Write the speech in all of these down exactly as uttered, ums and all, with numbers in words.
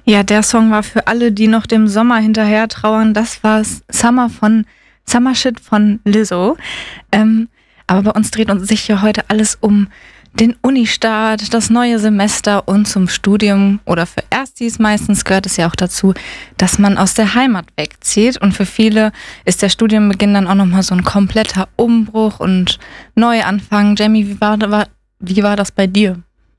Ja, der Song war für alle, die noch dem Sommer hinterher trauern. Das war Summer von Summer Shit von Lizzo. Ähm, aber bei uns dreht uns sich hier heute alles um den Unistart, das neue Semester und zum Studium oder für Erstis meistens gehört es ja auch dazu, dass man aus der Heimat wegzieht. Und für viele ist der Studienbeginn dann auch nochmal so ein kompletter Umbruch und Neuanfang. Jamie, wie war, war, wie war das bei dir?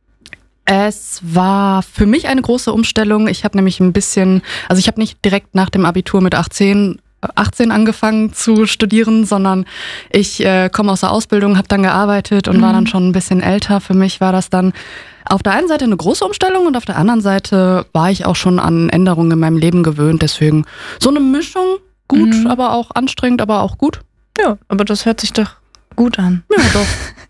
Es war für mich eine große Umstellung. Ich habe nämlich ein bisschen, also ich habe nicht direkt nach dem Abitur mit achtzehn angefangen zu studieren, sondern ich äh, komme aus der Ausbildung, habe dann gearbeitet und mhm. war dann schon ein bisschen älter. Für mich war das dann auf der einen Seite eine große Umstellung und auf der anderen Seite war ich auch schon an Änderungen in meinem Leben gewöhnt. Deswegen so eine Mischung, gut, mhm. aber auch anstrengend, aber auch gut. Ja, aber das hört sich doch gut an. Ja, doch.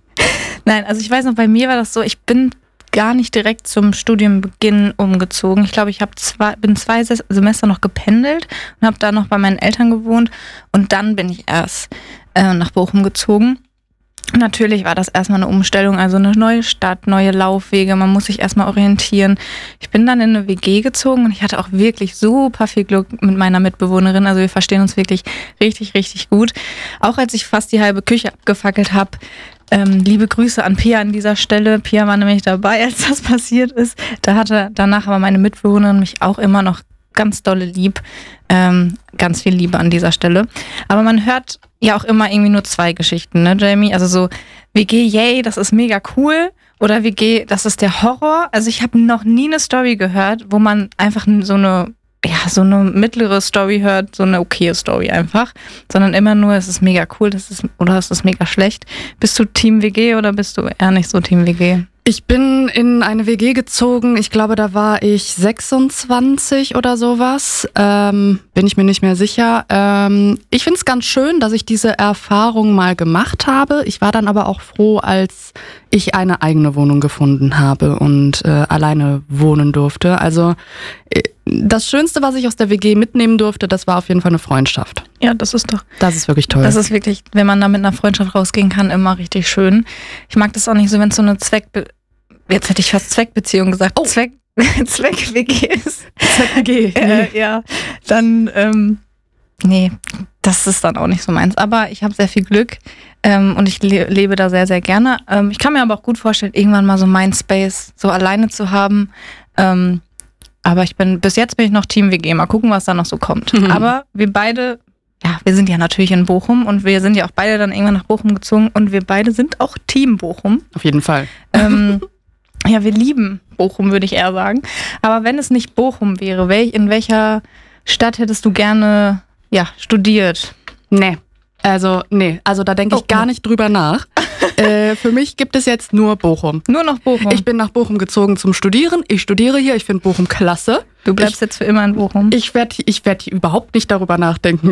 Nein, also ich weiß noch, bei mir war das so, ich bin gar nicht direkt zum Studienbeginn umgezogen. Ich glaube, ich hab zwei, bin zwei Semester noch gependelt und habe da noch bei meinen Eltern gewohnt und dann bin ich erst äh, nach Bochum gezogen. Natürlich war das erstmal eine Umstellung, also eine neue Stadt, neue Laufwege, man muss sich erstmal orientieren. Ich bin dann in eine W G gezogen und ich hatte auch wirklich super viel Glück mit meiner Mitbewohnerin, also wir verstehen uns wirklich richtig, richtig gut. Auch als ich fast die halbe Küche abgefackelt habe, Ähm, liebe Grüße an Pia an dieser Stelle. Pia war nämlich dabei, als das passiert ist. Da hatte danach aber meine Mitbewohnerin mich auch immer noch ganz dolle lieb. Ähm, ganz viel Liebe an dieser Stelle. Aber man hört ja auch immer irgendwie nur zwei Geschichten, ne, Jamie? Also so W G, yay, das ist mega cool. Oder W G, das ist der Horror. Also ich habe noch nie eine Story gehört, wo man einfach so eine ja, so eine mittlere Story hört, so eine okaye Story einfach, sondern immer nur, es ist mega cool, das ist, oder es ist mega schlecht. Bist du Team W G oder bist du eher nicht so Team W G? Ich bin in eine W G gezogen, ich glaube, da war ich sechsundzwanzig oder sowas, ähm, bin ich mir nicht mehr sicher. Ähm, ich finde es ganz schön, dass ich diese Erfahrung mal gemacht habe. Ich war dann aber auch froh, als ich eine eigene Wohnung gefunden habe und äh, alleine wohnen durfte. Also äh, das Schönste, was ich aus der W G mitnehmen durfte, das war auf jeden Fall eine Freundschaft. Ja, das ist doch... Das ist wirklich toll. Das ist wirklich, wenn man da mit einer Freundschaft rausgehen kann, immer richtig schön. Ich mag das auch nicht so, wenn es so eine Zweck... Jetzt hätte ich fast Zweckbeziehung gesagt. Oh. Zweck, Zweck-W G ist. Zweck-W G. Äh, ja, dann... Ähm, nee, das ist dann auch nicht so meins. Aber ich habe sehr viel Glück ähm, und ich le- lebe da sehr, sehr gerne. Ähm, ich kann mir aber auch gut vorstellen, irgendwann mal so mein Space so alleine zu haben. Ähm, aber ich bin, bis jetzt bin ich noch Team W G. Mal gucken, was da noch so kommt. Mhm. Aber wir beide, ja, wir sind ja natürlich in Bochum und wir sind ja auch beide dann irgendwann nach Bochum gezogen und wir beide sind auch Team Bochum. Auf jeden Fall. Ähm, ja, wir lieben Bochum, würde ich eher sagen. Aber wenn es nicht Bochum wäre, wel- in welcher Stadt hättest du gerne ja, studiert? Nee. Also, nee. Also, da denke ich oh, gar oh. nicht drüber nach. äh, für mich gibt es jetzt nur Bochum. Nur noch Bochum? Ich bin nach Bochum gezogen zum Studieren. Ich studiere hier. Ich finde Bochum klasse. Du bleibst ich, jetzt für immer in Bochum? Ich werde ich werd hier überhaupt nicht darüber nachdenken,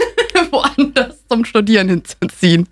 woanders zum Studieren hinzuziehen.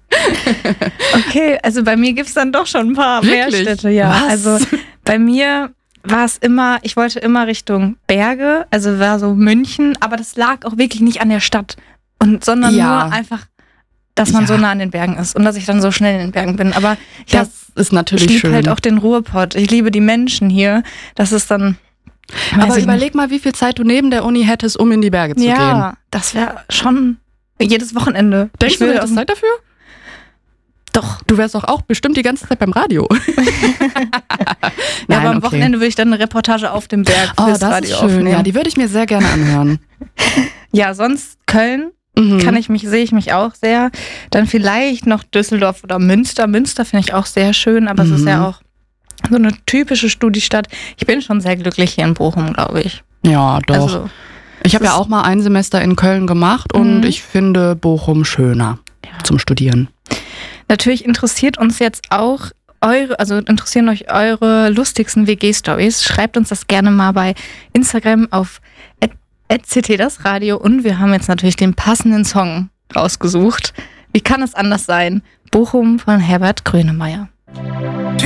Okay, also bei mir gibt es dann doch schon ein paar Wirklich? mehr Städte. Ja. Was? Also bei mir war es immer, ich wollte immer Richtung Berge, also war so München, aber das lag auch wirklich nicht an der Stadt, und sondern ja. nur einfach, dass man ja. so nah an den Bergen ist und dass ich dann so schnell in den Bergen bin. Aber ich das hab, ist natürlich ich liebe schön. halt auch den Ruhrpott. Ich liebe die Menschen hier. Das ist dann. Aber überleg nicht. mal, wie viel Zeit du neben der Uni hättest, um in die Berge zu ja, gehen. Ja, das wäre schon jedes Wochenende. Denkst ich du, du hättest Zeit dafür? Doch. Du wärst doch auch bestimmt die ganze Zeit beim Radio. Nein, ja, aber am okay. Wochenende würde ich dann eine Reportage auf dem Berg oh, fürs das Radio ist schön. aufnehmen. Ja, die würde ich mir sehr gerne anhören. Ja, sonst Köln. Mhm. Kann ich mich, sehe ich mich auch sehr. Dann vielleicht noch Düsseldorf oder Münster. Münster finde ich auch sehr schön, aber mhm. es ist ja auch so eine typische Studiestadt. Ich bin schon sehr glücklich hier in Bochum, glaube ich. Ja, doch. Also, ich habe ja auch mal ein Semester in Köln gemacht und mhm. ich finde Bochum schöner ja. zum Studieren. Natürlich interessiert uns jetzt auch eure, also interessieren euch eure lustigsten W G-Stories. Schreibt uns das gerne mal bei Instagram auf at c t das Radio und wir haben jetzt natürlich den passenden Song rausgesucht. Wie kann es anders sein? Bochum von Herbert Grönemeyer.